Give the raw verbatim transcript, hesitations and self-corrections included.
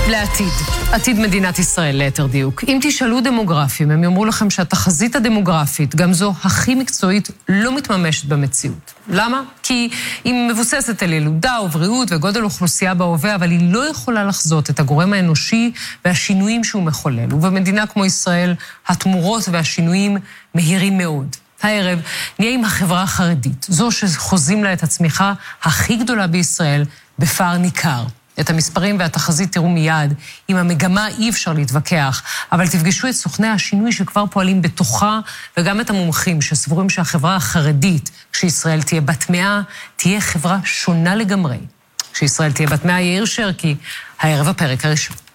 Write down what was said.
לעתיד, עתיד מדינת ישראל ליתר דיוק. אם תשאלו דמוגרפים, הם יאמרו לכם שהתחזית הדמוגרפית, גם זו הכי מקצועית, לא מתממשת במציאות. למה? כי היא מבוססת על ילודה ובריאות וגודל אוכלוסייה בהווה, אבל היא לא יכולה לחזות את הגורם האנושי והשינויים שהוא מחולל. ובמדינה כמו ישראל, התמורות והשינויים מהירים מאוד. הערב נהיה עם החברה החרדית, זו שחוזים לה את הצמיחה הכי גדולה בישראל בפער ניכר. את המספרים והתחזית תראו מיד, עם המגמה אי אפשר להתווכח, אבל תפגשו את סוכני השינוי שכבר פועלים בתוכה, וגם את המומחים שסבורים שהחברה החרדית, כשישראל תהיה בת מאה, תהיה חברה שונה לגמרי. כשישראל תהיה בת מאה, יאיר שרקי, הערב הפרק הראשון.